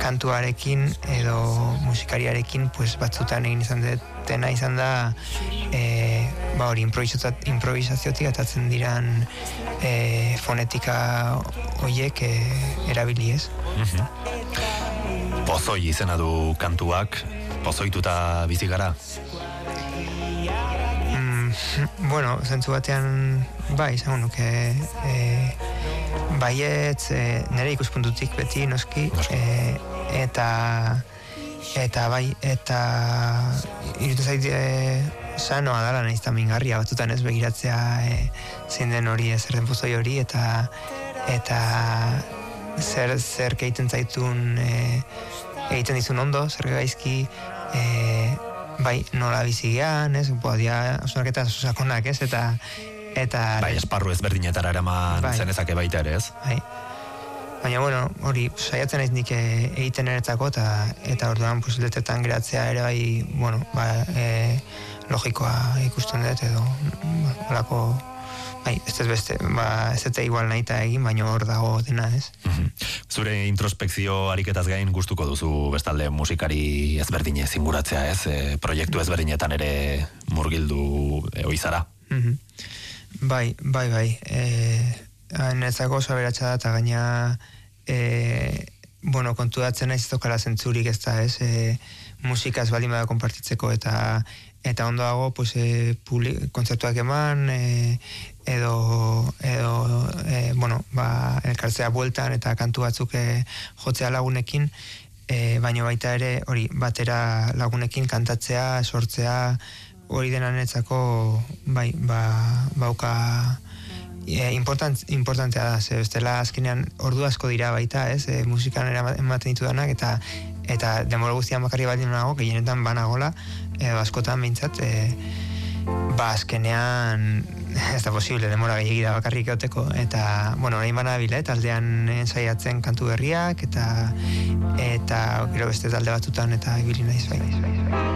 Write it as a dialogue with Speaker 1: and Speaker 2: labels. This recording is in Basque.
Speaker 1: kantuarekin edo musikariarekin pues batzutan egin dena izan da hori improvisaziotik atatzen diran fonetika horiek erabili ez.
Speaker 2: Pozoi izena du kantuak, pozoituta bizi gara?
Speaker 1: Bueno, zentzu batean izango nuke baietz nire ikuspuntutik beti noski eta irutu zaite sanoa dala nahiz eta mingarria batzutan ez begiratzea zein den hori zer den pozoi hori eta zer keiten zaitun egiten dizun ondo, zer gaizki nola bizigean, ez, podia osunaketa sakonak, ez, eta
Speaker 2: esparru ezberdinetara eraman zenezake baita ere, ez?
Speaker 1: Baina, bueno, hori, saiatzen naiz nik egiten eretzako, eta orduan, letretan geratzea ere bueno, logikoa ikusten dut, edo, holako, ez ez igual nahi eta egin, baina hor dago dena, ez?
Speaker 2: Zure introspekzio ariketaz gain gustuko duzu bestalde musikari ezberdinez inguratzea, ez? Proiektu ezberdinetan ere murgildu oizara?
Speaker 1: Bai. Netzako oso aberatsa da, eta gaina kontuatzen naiz ez daukala zentzurik ez da, ez? Musikaz baldin bada konpartitzeko eta ondoago kontzertuak eman edo elkartzea bueltan eta kantu batzuk jotzea lagunekin, baina baita ere hori batera lagunekin kantatzea, sortzea, hori dena netzako bauka importantea da, ze bestela azkenean ordu asko dira baita, ez, musikan ematen ditu danak, eta denbora guztian bakarri baldin nago, gehienetan banagola, edo askotan behintzat, azkenean ez da posible, denbora gehiagi da bakarrik eoteko, eta, orain banabil, taldean ensaiatzen kantu berriak, eta gero beste talde batutan, eta ibili naiz bai.